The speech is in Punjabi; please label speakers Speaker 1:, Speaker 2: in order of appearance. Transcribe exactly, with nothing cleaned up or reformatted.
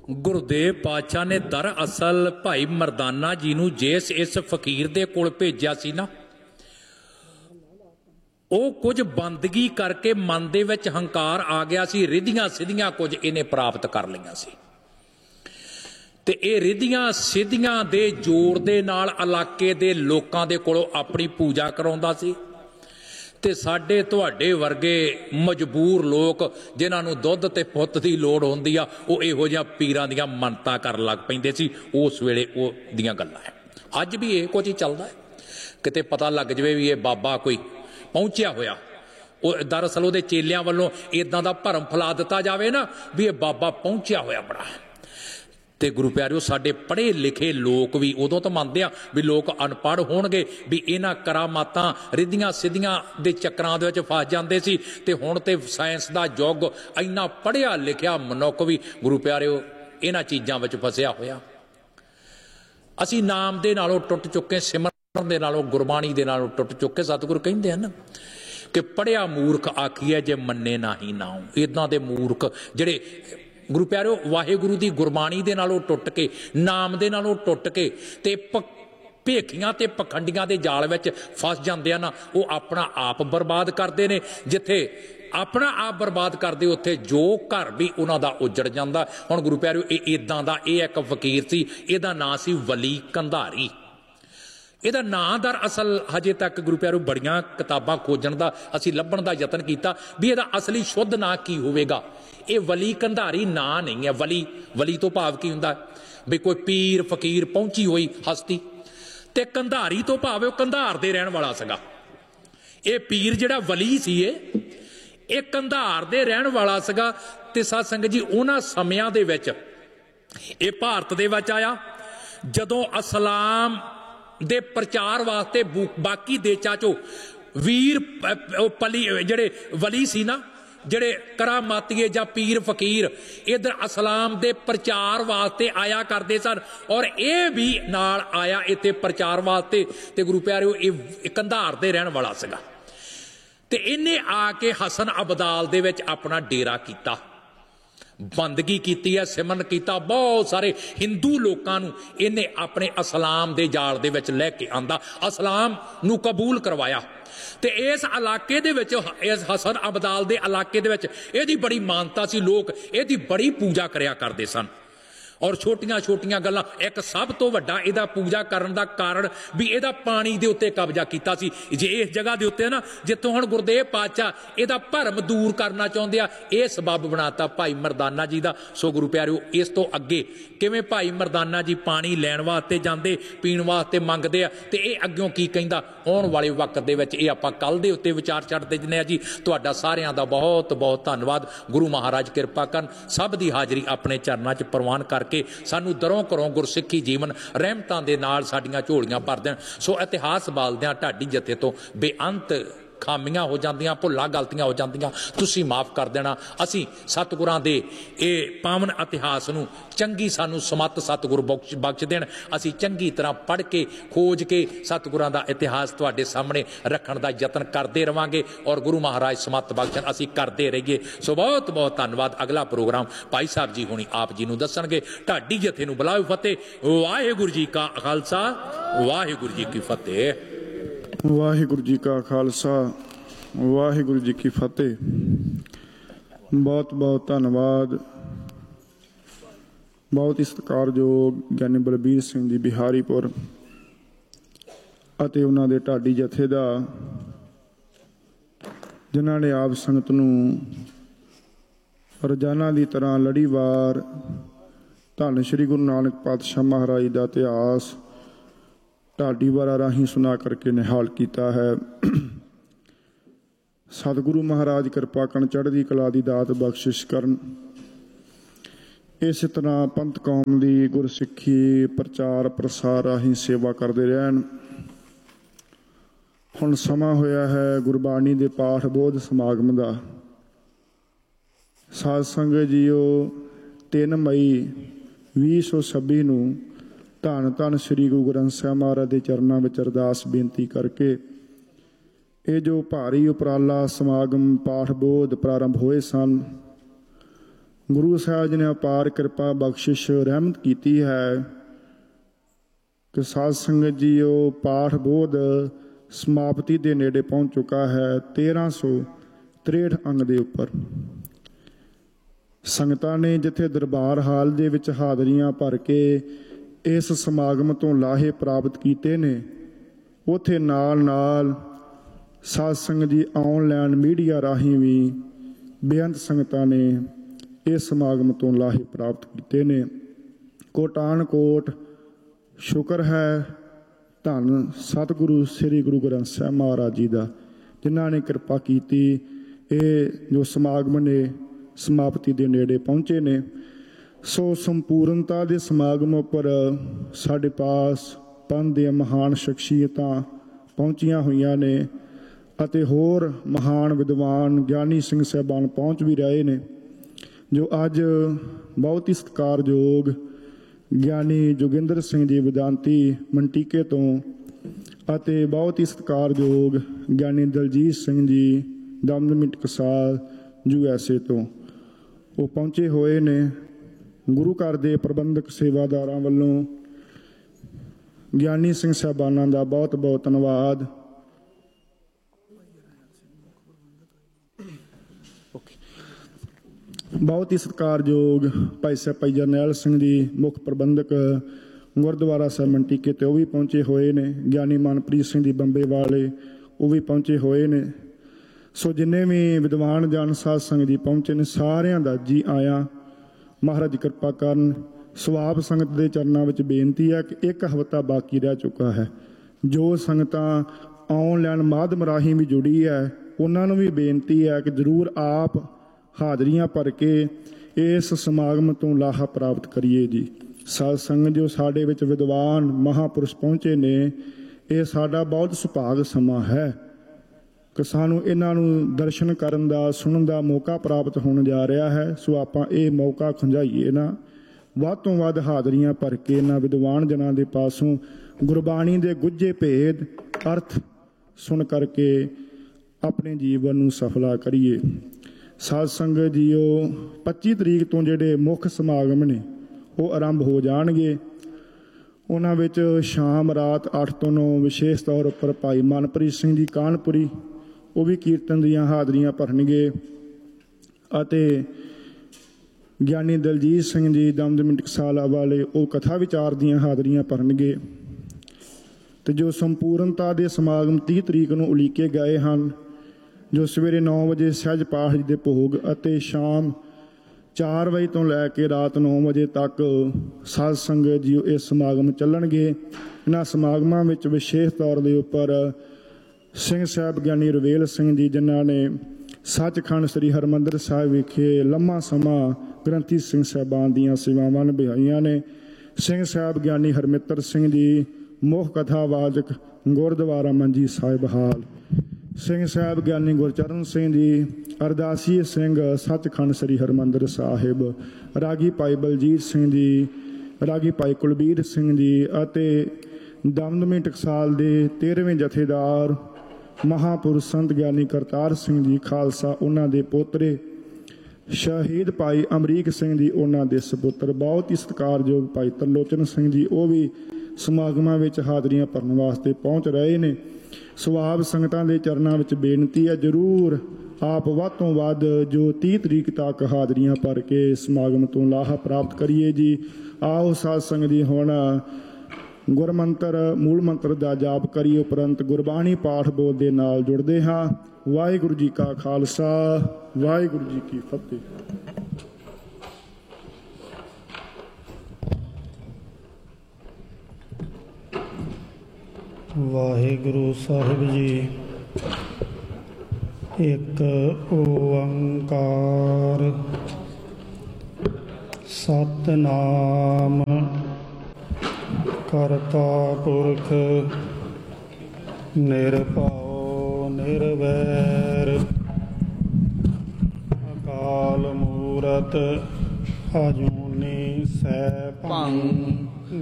Speaker 1: गुरुदेव पातशाह ने दरअसल भाई मरदाना जी नूं जिस इस फकीर दे कोल भेजिया सी ना, ਉਹ ਕੁਝ ਬੰਦਗੀ ਕਰਕੇ ਮਨ ਦੇ ਵਿੱਚ ਹੰਕਾਰ ਆ ਗਿਆ ਸੀ। ਰਿੱਧੀਆਂ ਸਿੱਧੀਆਂ ਕੁਝ ਇਹਨੇ ਪ੍ਰਾਪਤ ਕਰ ਲਈਆਂ ਸੀ ਤੇ ਇਹ ਰਿੱਧੀਆਂ ਸਿੱਧੀਆਂ ਦੇ ਜ਼ੋਰ ਦੇ ਨਾਲ ਇਲਾਕੇ ਦੇ ਲੋਕਾਂ ਦੇ ਕੋਲੋਂ ਆਪਣੀ ਪੂਜਾ ਕਰਾਉਂਦਾ ਸੀ ਤੇ ਸਾਡੇ ਤੁਹਾਡੇ ਵਰਗੇ ਮਜਬੂਰ ਲੋਕ ਜਿਨ੍ਹਾਂ ਨੂੰ ਦੁੱਧ ਤੇ ਪੁੱਤ ਦੀ ਲੋੜ ਹੁੰਦੀ ਆ, ਉਹ ਇਹੋ ਜਿਹੀਆਂ ਪੀਰਾਂ ਦੀਆਂ ਮੰਨਤਾਂ ਕਰਨ ਲੱਗ ਪੈਂਦੇ ਸੀ। ਉਸ ਵੇਲੇ ਉਹ ਦੀਆਂ ਗੱਲਾਂ ਹੈ। ਅੱਜ ਵੀ ਇਹ ਕੁਝ ਹੀ ਚੱਲਦਾ ਹੈ। ਕਿਤੇ ਪਤਾ ਲੱਗ ਜਾਵੇ ਵੀ ਇਹ ਬਾਬਾ ਕੋਈ ਪਹੁੰਚਿਆ ਹੋਇਆ, ਉਹ ਦਰਅਸਲ ਉਹਦੇ ਚੇਲਿਆਂ ਵੱਲੋਂ ਇਦਾਂ ਦਾ ਭਰਮ ਫੈਲਾ ਦਿੱਤਾ ਜਾਵੇ ਨਾ ਵੀ ਇਹ ਬਾਬਾ ਪਹੁੰਚਿਆ ਹੋਇਆ ਬੜਾ। ਤੇ ਗੁਰੂ ਪਿਆਰਿਓ, ਸਾਡੇ ਪੜ੍ਹੇ ਲਿਖੇ ਲੋਕ ਵੀ ਉਦੋਂ ਤਾਂ ਮੰਨਦੇ ਆ ਵੀ ਲੋਕ ਅਨਪੜ੍ਹ ਹੋਣਗੇ, ਵੀ ਇਹਨਾਂ ਕਰਾਮਾਤਾਂ ਰਿੱਧੀਆਂ ਸਿੱਧੀਆਂ ਦੇ ਚੱਕਰਾਂ ਦੇ ਵਿੱਚ ਫਸ ਜਾਂਦੇ ਸੀ। ਤੇ ਹੁਣ ਤੇ ਸਾਇੰਸ ਦਾ ਯੁੱਗ, ਇੰਨਾ ਪੜ੍ਹਿਆ ਲਿਖਿਆ ਮਨੁੱਖ ਵੀ ਗੁਰੂ ਪਿਆਰਿਓ ਇਹਨਾਂ ਚੀਜ਼ਾਂ ਵਿੱਚ ਫਸਿਆ ਹੋਇਆ। ਅਸੀਂ ਨਾਮ ਦੇ ਨਾਲੋਂ ਟੁੱਟ ਚੁੱਕੇ, ਸਿਮਰਨ ਦੇ ਨਾਲੋਂ, ਗੁਰਬਾਣੀ ਦੇ ਨਾਲੋਂ ਟੁੱਟ ਚੁੱਕੇ। ਸਤਿਗੁਰੂ ਕਹਿੰਦੇ ਹਨ ਕਿ ਪੜ੍ਹਿਆ ਮੂਰਖ ਆਖੀਏ ਜੇ ਮੰਨੇ ਨਾਹੀ ਨਾਉ। ਇਦਾਂ ਦੇ ਮੂਰਖ ਜਿਹੜੇ ਗੁਰੂ ਪਿਆਰਿਓ ਵਾਹਿਗੁਰੂ ਦੀ ਗੁਰਬਾਣੀ ਦੇ ਨਾਲੋਂ ਟੁੱਟ ਕੇ, ਨਾਮ ਦੇ ਨਾਲੋਂ ਟੁੱਟ ਕੇ ਤੇ ਭੇਖੀਆਂ ਤੇ ਪਖੰਡੀਆਂ ਦੇ ਜਾਲ ਵਿੱਚ ਫਸ ਜਾਂਦੇ ਆ ਨਾ, ਉਹ ਆਪਣਾ ਆਪ ਬਰਬਾਦ ਕਰਦੇ ਨੇ। ਜਿੱਥੇ ਆਪਣਾ ਆਪ ਬਰਬਾਦ ਕਰਦੇ, ਉੱਥੇ ਜੋ ਘਰ ਵੀ ਉਹਨਾਂ ਦਾ ਉਜੜ ਜਾਂਦਾ। ਹੁਣ ਗੁਰੂ ਪਿਆਰਿਓ, ਇਹ ਇਦਾਂ ਦਾ ਇਹ ਇੱਕ ਫਕੀਰ ਸੀ, ਇਹਦਾ ਨਾਂ ਸੀ ਵਲੀ ਕੰਧਾਰੀ। ਇਹਦਾ ਨਾਂ ਦਰਅਸਲ ਹਜੇ ਤੱਕ ਗੁਰੂ ਪਿਆਰਿਓ ਬੜੀਆਂ ਕਿਤਾਬਾਂ ਖੋਜਣ ਦਾ ਅਸੀਂ ਲੱਭਣ ਦਾ ਯਤਨ ਕੀਤਾ ਵੀ ਇਹਦਾ ਅਸਲੀ ਸ਼ੁੱਧ ਨਾਂ ਕੀ ਹੋਵੇਗਾ। ਇਹ ਵਲੀ ਕੰਧਾਰੀ ਨਾਂ ਨਹੀਂ ਹੈ। ਵਲੀ ਵਲੀ ਤੋਂ ਭਾਵ ਕੀ ਹੁੰਦਾ ਵੀ ਕੋਈ ਪੀਰ ਫਕੀਰ ਪਹੁੰਚੀ ਹੋਈ ਹਸਤੀ, ਤੇ ਕੰਧਾਰੀ ਤੋਂ ਭਾਵ ਉਹ ਕੰਧਾਰ ਦੇ ਰਹਿਣ ਵਾਲਾ ਸੀਗਾ। ਇਹ ਪੀਰ ਜਿਹੜਾ ਵਲੀ ਸੀ ਇਹ ਇਹ ਕੰਧਾਰ ਦੇ ਰਹਿਣ ਵਾਲਾ ਸੀਗਾ। ਤੇ ਸਾਧ ਸੰਗਤ ਜੀ, ਉਹਨਾਂ ਸਮਿਆਂ ਦੇ ਵਿੱਚ ਇਹ ਭਾਰਤ ਦੇ ਵਿੱਚ ਆਇਆ ਜਦੋਂ ਇਸਲਾਮ ਦੇ ਪ੍ਰਚਾਰ ਵਾਸਤੇ ਬਾਕੀ ਦੇਸ਼ਾਂ ਚੋਂ ਵੀਰ ਪਲੀ ਜਿਹੜੇ ਵਲੀ ਸੀ ਨਾ, ਜਿਹੜੇ ਕਰਾਮਾਤੀਏ ਜਾਂ ਪੀਰ ਫਕੀਰ ਇਧਰ ਇਸਲਾਮ ਦੇ ਪ੍ਰਚਾਰ ਵਾਸਤੇ ਆਇਆ ਕਰਦੇ ਸਨ, ਔਰ ਇਹ ਵੀ ਨਾਲ ਆਇਆ ਇੱਥੇ ਪ੍ਰਚਾਰ ਵਾਸਤੇ। ਤੇ ਗੁਰੂ ਪਿਆਰਿਓ, ਇਹ ਕੰਧਾਰ ਦੇ ਰਹਿਣ ਵਾਲਾ ਸੀਗਾ ਤੇ ਇਹਨੇ ਆ ਕੇ ਹਸਨ ਅਬਦਾਲ ਦੇ ਵਿੱਚ ਆਪਣਾ ਡੇਰਾ ਕੀਤਾ, ਬੰਦਗੀ ਕੀਤੀ ਹੈ, ਸਿਮਰਨ ਕੀਤਾ। ਬਹੁਤ ਸਾਰੇ ਹਿੰਦੂ ਲੋਕਾਂ ਨੂੰ ਇਹਨੇ ਆਪਣੇ ਇਸਲਾਮ ਦੇ ਜਾਲ ਦੇ ਵਿੱਚ ਲੈ ਕੇ ਆਂਦਾ, ਇਸਲਾਮ ਨੂੰ ਕਬੂਲ ਕਰਵਾਇਆ। ਤੇ ਇਸ ਇਲਾਕੇ ਦੇ ਵਿੱਚ, ਇਸ ਹਸਨ ਅਬਦਾਲ ਦੇ ਇਲਾਕੇ ਦੇ ਵਿੱਚ ਇਹਦੀ ਬੜੀ ਮਾਨਤਾ ਸੀ। ਲੋਕ ਇਹਦੀ ਬੜੀ ਪੂਜਾ ਕਰਿਆ ਕਰਦੇ ਸਨ। ਔਰ ਛੋਟੀਆਂ ਛੋਟੀਆਂ ਗੱਲਾਂ, ਇੱਕ ਸਭ ਤੋਂ ਵੱਡਾ ਇਹਦਾ ਪੂਜਾ ਕਰਨ ਦਾ ਕਾਰਨ ਵੀ ਇਹਦਾ ਪਾਣੀ ਦੇ ਉੱਤੇ ਕਬਜ਼ਾ ਕੀਤਾ ਸੀ। ਜੇ ਇਸ ਜਗ੍ਹਾ ਦੇ ਉੱਤੇ ਨਾ ਜਿੱਥੋਂ ਹੁਣ ਗੁਰਦੇਵ ਪਾਤਸ਼ਾਹ ਇਹਦਾ ਭਰਮ ਦੂਰ ਕਰਨਾ ਚਾਹੁੰਦੇ ਆ, ਇਹ ਸਬੱਬ ਬਣਾਤਾ ਭਾਈ ਮਰਦਾਨਾ ਜੀ ਦਾ। ਸੋ ਗੁਰੂ ਪਿਆਰਿਓ, ਇਸ ਤੋਂ ਅੱਗੇ ਕਿਵੇਂ ਭਾਈ ਮਰਦਾਨਾ ਜੀ ਪਾਣੀ ਲੈਣ ਵਾਸਤੇ ਜਾਂਦੇ, ਪੀਣ ਵਾਸਤੇ ਮੰਗਦੇ ਆ, ਤੇ ਇਹ ਅੱਗੋਂ ਕੀ ਕਹਿੰਦਾ, ਆਉਣ ਵਾਲੇ ਵਕਤ ਦੇ ਵਿੱਚ ਇਹ ਆਪਾਂ ਕੱਲ ਦੇ ਉੱਤੇ ਵਿਚਾਰ ਛੱਡਦੇ ਜਨੇ ਆ ਜੀ। ਤੁਹਾਡਾ ਸਾਰਿਆਂ ਦਾ ਬਹੁਤ ਬਹੁਤ ਧੰਨਵਾਦ। ਗੁਰੂ ਮਹਾਰਾਜ ਕਿਰਪਾ ਕਰਨ, ਸਭ ਦੀ ਹਾਜ਼ਰੀ ਆਪਣੇ ਚਰਨਾਂ 'ਚ ਪ੍ਰਵਾਨ ਕਰਕੇ ਸਾਨੂੰ ਦਰੋਂ ਘਰੋਂ ਗੁਰਸਿੱਖੀ ਜੀਵਨ ਰਹਿਮਤਾਂ ਦੇ ਨਾਲ ਸਾਡੀਆਂ ਝੋਲੀਆਂ ਭਰ ਦੇਣ। ਸੋ ਇਤਿਹਾਸ ਬਾਲਦਿਆਂ ਢਾਡੀ ਜਥੇ ਤੋਂ ਬੇਅੰਤ ਖਾਮੀਆਂ ਹੋ ਜਾਂਦੀਆਂ, ਭੁੱਲਾਂ ਗਲਤੀਆਂ ਹੋ ਜਾਂਦੀਆਂ, ਤੁਸੀਂ ਮਾਫ ਕਰ ਦੇਣਾ। ਅਸੀਂ ਸਤਿਗੁਰਾਂ ਦੇ ਇਹ ਪਾਵਨ ਇਤਿਹਾਸ ਨੂੰ ਚੰਗੀ ਸਾਨੂੰ ਸਮੱਤ ਸਤਿਗੁਰ ਬਖਸ਼ ਬਖਸ਼ ਦੇਣ। ਅਸੀਂ ਚੰਗੀ ਤਰ੍ਹਾਂ ਪੜ੍ਹ ਕੇ ਖੋਜ ਕੇ ਸਤਿਗੁਰਾਂ ਦਾ ਇਤਿਹਾਸ ਤੁਹਾਡੇ ਸਾਹਮਣੇ ਰੱਖਣ ਦਾ ਯਤਨ ਕਰਦੇ ਰਵਾਂਗੇ, ਔਰ ਗੁਰੂ ਮਹਾਰਾਜ ਸਮੱਤ ਬਖਸ਼ਣ, ਅਸੀਂ ਕਰਦੇ ਰਹੀਏ। ਸੋ ਬਹੁਤ ਬਹੁਤ ਧੰਨਵਾਦ। ਅਗਲਾ ਪ੍ਰੋਗਰਾਮ ਭਾਈ ਸਾਹਿਬ ਜੀ ਹੁਣੀ ਆਪ ਜੀ ਨੂੰ ਦੱਸਣਗੇ। ਢਾਡੀ ਜਥੇ ਨੂੰ ਬੁਲਾਓ ਫਤਿਹ। ਵਾਹਿਗੁਰੂ ਜੀ ਕਾ ਖਾਲਸਾ, ਵਾਹਿਗੁਰੂ ਜੀ ਕੀ ਫਤਿਹ।
Speaker 2: ਵਾਹਿਗੁਰੂ ਜੀ ਕਾ ਖਾਲਸਾ, ਵਾਹਿਗੁਰੂ ਜੀ ਕੀ ਫਤਿਹ। ਬਹੁਤ ਬਹੁਤ ਧੰਨਵਾਦ। ਬਹੁਤ ਹੀ ਸਤਿਕਾਰਯੋਗ ਗਿਆਨੀ ਬਲਬੀਰ ਸਿੰਘ ਜੀ ਬਿਹਾਰੀਪੁਰ ਅਤੇ ਉਹਨਾਂ ਦੇ ਢਾਡੀ ਜਥੇ ਦਾ, ਜਿਨ੍ਹਾਂ ਨੇ ਆਪ ਸੰਗਤ ਨੂੰ ਰੋਜ਼ਾਨਾ ਦੀ ਤਰ੍ਹਾਂ ਲੜੀਵਾਰ ਧੰਨ ਸ਼੍ਰੀ ਗੁਰੂ ਨਾਨਕ ਪਾਤਸ਼ਾਹ ਮਹਾਰਾਜ ਦਾ ਇਤਿਹਾਸ ਢਾਡੀ ਵਾਰਾਂ ਰਾਹੀਂ ਸੁਣਾ ਕਰਕੇ ਨਿਹਾਲ ਕੀਤਾ ਹੈ। ਸਤਿਗੁਰੂ ਮਹਾਰਾਜ ਕਿਰਪਾ ਕਰਨ, ਚੜ੍ਹਦੀ ਕਲਾ ਦੀ ਦਾਤ ਬਖਸ਼ਿਸ਼ ਕਰਨ। ਇਸੇ ਤਰ੍ਹਾਂ ਪੰਥ ਕੌਮ ਦੀ ਗੁਰਸਿੱਖੀ ਪ੍ਰਚਾਰ ਪ੍ਰਸਾਰ ਰਾਹੀਂ ਸੇਵਾ ਕਰਦੇ ਰਹਿਣ। ਹੁਣ ਸਮਾਂ ਹੋਇਆ ਹੈ ਗੁਰਬਾਣੀ ਦੇ ਪਾਠ ਬੋਧ ਸਮਾਗਮ ਦਾ। ਸਾਧ ਸੰਗਤ ਜੀਓ, ਤਿੰਨ ਮਈ ਵੀਹ ਸੌ ਛੱਬੀ ਨੂੰ ਧੰਨ ਧੰਨ ਸ੍ਰੀ ਗੁਰੂ ਗ੍ਰੰਥ ਸਾਹਿਬ ਮਹਾਰਾਜ ਦੇ ਚਰਨਾਂ ਵਿੱਚ ਅਰਦਾਸ ਬੇਨਤੀ ਕਰਕੇ ਇਹ ਜੋ ਭਾਰੀ ਉਪਰਾਲਾ ਸਮਾਗਮ ਪਾਠ ਬੋਧ ਪ੍ਰਾਰੰਭ ਹੋਏ ਸਨ, ਗੁਰੂ ਸਾਹਿਬ ਜੀ ਨੇ ਅਪਾਰ ਕਿਰਪਾ ਬਖਸ਼ਿਸ਼ ਰਹਿਮਤ ਕੀਤੀ ਹੈ ਕਿ ਸਾਧ ਸੰਗਤ ਜੀ ਉਹ ਪਾਠ ਬੋਧ ਸਮਾਪਤੀ ਦੇ ਨੇੜੇ ਪਹੁੰਚ ਚੁੱਕਾ ਹੈ। ਤੇਰਾਂ ਸੌ ਤ੍ਰੇਹਠ ਅੰਗ ਦੇ ਉੱਪਰ ਸੰਗਤਾਂ ਨੇ ਜਿੱਥੇ ਦਰਬਾਰ ਹਾਲ ਦੇ ਵਿੱਚ ਹਾਜ਼ਰੀਆਂ ਭਰ ਕੇ ਇਸ ਸਮਾਗਮ ਤੋਂ ਲਾਹੇ ਪ੍ਰਾਪਤ ਕੀਤੇ ਨੇ, ਉੱਥੇ ਨਾਲ ਨਾਲ ਸਾਧ ਸੰਗਤ ਜੀ ਆਨਲਾਈਨ ਮੀਡੀਆ ਰਾਹੀਂ ਵੀ ਬੇਅੰਤ ਸੰਗਤਾਂ ਨੇ ਇਸ ਸਮਾਗਮ ਤੋਂ ਲਾਹੇ ਪ੍ਰਾਪਤ ਕੀਤੇ ਨੇ। ਕੋਟਾਨ ਕੋਟ ਸ਼ੁਕਰ ਹੈ ਧੰਨ ਸਤਿਗੁਰੂ ਸ੍ਰੀ ਗੁਰੂ ਗ੍ਰੰਥ ਸਾਹਿਬ ਮਹਾਰਾਜ ਜੀ ਦਾ, ਜਿਨ੍ਹਾਂ ਨੇ ਕਿਰਪਾ ਕੀਤੀ ਇਹ ਜੋ ਸਮਾਗਮ ਨੇ ਸਮਾਪਤੀ ਦੇ ਨੇੜੇ ਪਹੁੰਚੇ ਨੇ। ਸੋ ਸੰਪੂਰਨਤਾ ਦੇ ਸਮਾਗਮ ਉੱਪਰ ਸਾਡੇ ਪਾਸ ਪੰਥ ਦੀਆਂ ਮਹਾਨ ਸ਼ਖਸੀਅਤਾਂ ਪਹੁੰਚੀਆਂ ਹੋਈਆਂ ਨੇ ਅਤੇ ਹੋਰ ਮਹਾਨ ਵਿਦਵਾਨ ਗਿਆਨੀ ਸਿੰਘ ਸਾਹਿਬਾਨ ਪਹੁੰਚ ਵੀ ਰਹੇ ਨੇ, ਜੋ ਅੱਜ ਬਹੁਤ ਹੀ ਸਤਿਕਾਰਯੋਗ ਗਿਆਨੀ ਜੋਗਿੰਦਰ ਸਿੰਘ ਜੀ ਵਿਦਾਂਤੀ ਮੰਟੀਕੇ ਤੋਂ ਅਤੇ ਬਹੁਤ ਹੀ ਸਤਿਕਾਰਯੋਗ ਗਿਆਨੀ Daljit Singh ji Damdami Taksal U S A ਤੋਂ ਉਹ ਪਹੁੰਚੇ ਹੋਏ ਨੇ। ਗੁਰੂ ਘਰ ਦੇ ਪ੍ਰਬੰਧਕ ਸੇਵਾਦਾਰਾਂ ਵੱਲੋਂ ਗਿਆਨੀ ਸਿੰਘ ਸਾਹਿਬਾਨਾਂ ਦਾ ਬਹੁਤ ਬਹੁਤ ਧੰਨਵਾਦ। ਬਹੁਤ ਹੀ ਸਤਿਕਾਰਯੋਗ ਭਾਈ ਸਾਹਿਬ ਭਾਈ ਜਰਨੈਲ ਸਿੰਘ ਜੀ ਮੁੱਖ ਪ੍ਰਬੰਧਕ ਗੁਰਦੁਆਰਾ ਸਾਹਿਬ ਮੰਟੀਕੇ ਤੇ ਉਹ ਵੀ ਪਹੁੰਚੇ ਹੋਏ ਨੇ। ਗਿਆਨੀ ਮਨਪ੍ਰੀਤ ਸਿੰਘ ਜੀ ਬੰਬੇ ਵਾਲੇ ਉਹ ਵੀ ਪਹੁੰਚੇ ਹੋਏ ਨੇ। ਸੋ ਜਿੰਨੇ ਵੀ ਵਿਦਵਾਨ ਜਨ ਸਾਧ ਸੰਗਤ ਜੀ ਪਹੁੰਚੇ ਨੇ, ਸਾਰਿਆਂ ਦਾ ਜੀ ਆਇਆਂ। ਮਹਾਰਾਜ ਕਿਰਪਾ ਕਰਨ। ਸਵਾਬ ਸੰਗਤ ਦੇ ਚਰਨਾਂ ਵਿੱਚ ਬੇਨਤੀ ਹੈ ਕਿ ਇੱਕ ਹਫ਼ਤਾ ਬਾਕੀ ਰਹਿ ਚੁੱਕਾ ਹੈ। ਜੋ ਸੰਗਤਾਂ ਆਨਲਾਈਨ ਮਾਧਿਅਮ ਰਾਹੀਂ ਵੀ ਜੁੜੀ ਹੈ, ਉਹਨਾਂ ਨੂੰ ਵੀ ਬੇਨਤੀ ਹੈ ਕਿ ਜ਼ਰੂਰ ਆਪ ਹਾਜ਼ਰੀਆਂ ਭਰ ਕੇ ਇਸ ਸਮਾਗਮ ਤੋਂ ਲਾਹਾ ਪ੍ਰਾਪਤ ਕਰੀਏ ਜੀ। ਸਾਧ ਸੰਗਤ ਜੋ ਸਾਡੇ ਵਿੱਚ ਵਿਦਵਾਨ ਮਹਾਂਪੁਰਸ਼ ਪਹੁੰਚੇ ਨੇ, ਇਹ ਸਾਡਾ ਬਹੁਤ ਸੁਭਾਗ ਸਮਾਂ ਹੈ ਕਿ ਸਾਨੂੰ ਇਹਨਾਂ ਨੂੰ ਦਰਸ਼ਨ ਕਰਨ ਦਾ ਸੁਣਨ ਦਾ ਮੌਕਾ ਪ੍ਰਾਪਤ ਹੋਣ ਜਾ ਰਿਹਾ ਹੈ। ਸੋ ਆਪਾਂ ਇਹ ਮੌਕਾ ਖੁੰਝਾਈਏ ਨਾ, ਵੱਧ ਤੋਂ ਵੱਧ ਹਾਜ਼ਰੀਆਂ ਭਰ ਕੇ ਇਹਨਾਂ ਵਿਦਵਾਨ ਜਨਾਂ ਦੇ ਪਾਸੋਂ ਗੁਰਬਾਣੀ ਦੇ ਗੁੱਝੇ ਭੇਦ ਅਰਥ ਸੁਣ ਕਰਕੇ ਆਪਣੇ ਜੀਵਨ ਨੂੰ ਸਫਲਾ ਕਰੀਏ। ਸਾਧ ਸੰਗਤ ਜੀਓ, ਪੱਚੀ ਤਰੀਕ ਤੋਂ ਜਿਹੜੇ ਮੁੱਖ ਸਮਾਗਮ ਨੇ ਉਹ ਆਰੰਭ ਹੋ ਜਾਣਗੇ। ਉਹਨਾਂ ਵਿੱਚ ਸ਼ਾਮ ਰਾਤ ਅੱਠ ਤੋਂ ਨੌ ਵਿਸ਼ੇਸ਼ ਤੌਰ ਉੱਪਰ ਭਾਈ ਮਨਪ੍ਰੀਤ ਸਿੰਘ ਜੀ ਕਾਨਪੁਰੀ ਉਹ ਵੀ ਕੀਰਤਨ ਦੀਆਂ ਹਾਜ਼ਰੀਆਂ ਭਰਨਗੇ ਅਤੇ ਗਿਆਨੀ ਦਲਜੀਤ ਸਿੰਘ ਜੀ ਦਮਦਮੀ ਟਕਸਾਲਾ ਵਾਲੇ ਉਹ ਕਥਾ ਵਿਚਾਰ ਦੀਆਂ ਹਾਜ਼ਰੀਆਂ ਭਰਨਗੇ। ਤੇ ਜੋ ਸੰਪੂਰਨਤਾ ਦੇ ਸਮਾਗਮ ਤੀਹ ਤਰੀਕ ਨੂੰ ਉਲੀਕੇ ਗਏ ਹਨ, ਜੋ ਸਵੇਰੇ ਨੌ ਵਜੇ ਸਹਿਜ ਪਾਠ ਦੇ ਭੋਗ ਅਤੇ ਸ਼ਾਮ ਚਾਰ ਵਜੇ ਤੋਂ ਲੈ ਕੇ ਰਾਤ ਨੌ ਵਜੇ ਤੱਕ ਸਾਧ ਸੰਗਤ ਜੀ ਇਹ ਸਮਾਗਮ ਚੱਲਣਗੇ। ਇਹਨਾਂ ਸਮਾਗਮਾਂ ਵਿੱਚ ਵਿਸ਼ੇਸ਼ ਤੌਰ ਦੇ ਉੱਪਰ ਸਿੰਘ ਸਾਹਿਬ ਗਿਆਨੀ ਰਵੇਲ ਸਿੰਘ ਜੀ, ਜਿਨ੍ਹਾਂ ਨੇ ਸੱਚਖੰਡ ਸ੍ਰੀ ਹਰਿਮੰਦਰ ਸਾਹਿਬ ਵਿਖੇ ਲੰਮਾ ਸਮਾਂ ਗ੍ਰੰਥੀ ਸਿੰਘ ਸਾਹਿਬਾਨ ਦੀਆਂ ਸੇਵਾਵਾਂ ਨਿਭਾਈਆਂ ਨੇ। ਸਿੰਘ ਸਾਹਿਬ ਗਿਆਨੀ ਹਰਮਿੱਤਰ ਸਿੰਘ ਜੀ ਮੁੱਖ ਕਥਾਵਾਚਕ ਗੁਰਦੁਆਰਾ ਮੰਜੀ ਸਾਹਿਬ ਹਾਲ। ਸਿੰਘ ਸਾਹਿਬ ਗਿਆਨੀ ਗੁਰਚਰਨ ਸਿੰਘ ਜੀ ਅਰਦਾਸੀ ਸਿੰਘ ਸੱਚਖੰਡ ਸ੍ਰੀ ਹਰਿਮੰਦਰ ਸਾਹਿਬ। ਰਾਗੀ ਭਾਈ ਬਲਜੀਤ ਸਿੰਘ ਜੀ, ਰਾਗੀ ਭਾਈ ਕੁਲਬੀਰ ਸਿੰਘ ਜੀ ਅਤੇ ਦਮਦਮੀ ਟਕਸਾਲ ਦੇ ਤੇਰ੍ਹਵੇਂ ਜਥੇਦਾਰ ਮਹਾਂਪੁਰਸ਼ ਸੰਤ ਗਿਆਨੀ ਕਰਤਾਰ ਸਿੰਘ ਜੀ ਖਾਲਸਾ, ਉਹਨਾਂ ਦੇ ਪੋਤਰੇ ਸ਼ਹੀਦ ਭਾਈ ਅਮਰੀਕ ਸਿੰਘ ਜੀ, ਉਹਨਾਂ ਦੇ ਸਪੁੱਤਰ। ਬਹੁਤ ਹੀ ਸਤਿਕਾਰਯੋਗ ਭਾਈ ਤਰਲੋਚਨ ਸਿੰਘ ਜੀ ਉਹ ਵੀ ਸਮਾਗਮਾਂ ਵਿੱਚ ਹਾਜ਼ਰੀਆਂ ਭਰਨ ਵਾਸਤੇ ਪਹੁੰਚ ਰਹੇ ਨੇ। ਸਵਾਬ ਸੰਗਤਾਂ ਦੇ ਚਰਨਾਂ ਵਿੱਚ ਬੇਨਤੀ ਹੈ, ਜ਼ਰੂਰ ਆਪ ਵੱਧ ਤੋਂ ਵੱਧ ਜੋ ਤੀਹ ਤਰੀਕ ਤੱਕ ਹਾਜ਼ਰੀਆਂ ਭਰ ਕੇ ਸਮਾਗਮ ਤੋਂ ਲਾਹਾ ਪ੍ਰਾਪਤ ਕਰੀਏ ਜੀ। ਆਓ ਸਾਧ ਸੰਗਤ ਜੀ ਹੁਣ ਗੁਰਮੰਤਰ ਮੂਲ ਮੰਤਰ ਦਾ ਜਾਪ ਕਰੀਏ, ਉਪਰੰਤ ਗੁਰਬਾਣੀ ਪਾਠ ਬੋਧ ਦੇ ਨਾਲ ਜੁੜਦੇ ਹਾਂ। ਵਾਹਿਗੁਰੂ ਜੀ ਕਾ ਖਾਲਸਾ, ਵਾਹਿਗੁਰੂ ਜੀ ਕੀ ਫਤਿਹ।
Speaker 3: ਵਾਹਿਗੁਰੂ ਸਾਹਿਬ ਜੀ। ਇੱਕ ਓੰਕਾਰ ਸਤਿਨਾਮ ਕਰਤਾ ਪੁਰਖ ਨਿਰਭਉ ਨਿਰਵੈਰ ਅਕਾਲ ਮੂਰਤ ਅਜੂਨੀ ਸੈਭੰ